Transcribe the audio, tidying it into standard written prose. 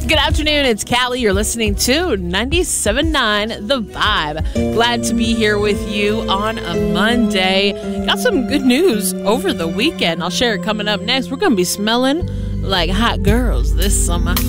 Good afternoon, it's Callie. You're listening to 97.9 The Vibe. Glad to be here with you on a Monday. Got some good news over the weekend. I'll share it coming up next. We're going to be smelling like hot girls this summer.